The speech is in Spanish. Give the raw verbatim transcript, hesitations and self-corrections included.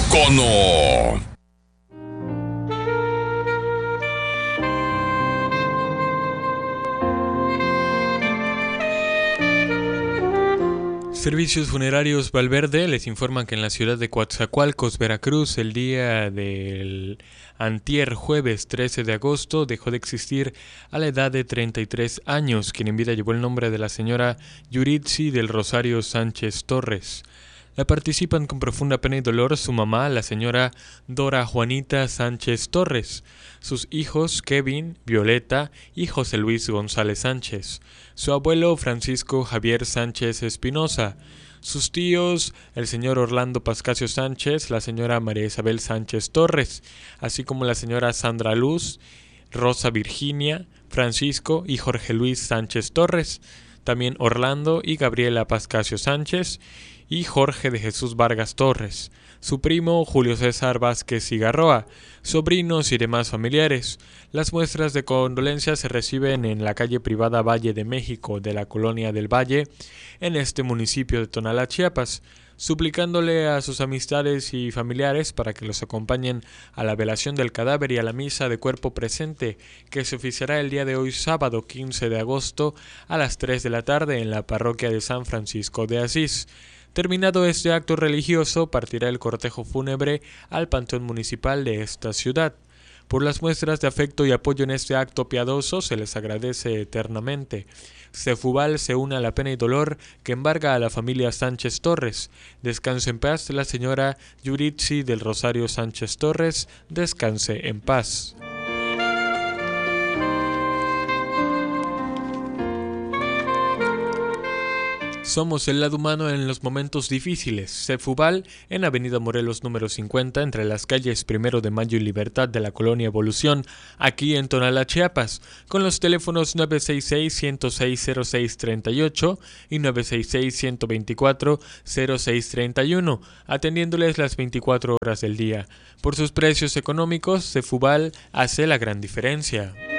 Icono. Servicios Funerarios Valverde les informan que en la ciudad de Coatzacoalcos, Veracruz, el día del antier jueves trece de agosto dejó de existir a la edad de treinta y tres años, quien en vida llevó el nombre de la señora Yuritsi del Rosario Sánchez Torres. La participan con profunda pena y dolor su mamá, la señora Dora Juanita Sánchez Torres, sus hijos Kevin, Violeta y José Luis González Sánchez, su abuelo Francisco Javier Sánchez Espinosa, sus tíos el señor Orlando Pascasio Sánchez, la señora María Isabel Sánchez Torres, así como la señora Sandra Luz, Rosa Virginia, Francisco y Jorge Luis Sánchez Torres, también Orlando y Gabriela Pascasio Sánchez, y Jorge de Jesús Vargas Torres, su primo Julio César Vázquez Cigarroa, sobrinos y demás familiares. Las muestras de condolencia se reciben en la calle privada Valle de México de la Colonia del Valle, en este municipio de Tonalá, Chiapas, suplicándole a sus amistades y familiares para que los acompañen a la velación del cadáver y a la misa de cuerpo presente, que se oficiará el día de hoy, sábado quince de agosto, a las tres de la tarde en la parroquia de San Francisco de Asís. Terminado este acto religioso, partirá el cortejo fúnebre al panteón municipal de esta ciudad. Por las muestras de afecto y apoyo en este acto piadoso se les agradece eternamente. Cefubal se une a la pena y dolor que embarga a la familia Sánchez Torres. Descanse en paz la señora Yuritsi del Rosario Sánchez Torres. Descanse en paz. Somos el lado humano en los momentos difíciles. Cefubal, en Avenida Morelos número cincuenta, entre las calles Primero de Mayo y Libertad de la Colonia Evolución, aquí en Tonalá, Chiapas, con los teléfonos nueve seis seis, uno cero seis, cero seis tres ocho y nueve seis seis, uno dos cuatro, cero seis tres uno, atendiéndoles las veinticuatro horas del día. Por sus precios económicos, Cefubal hace la gran diferencia.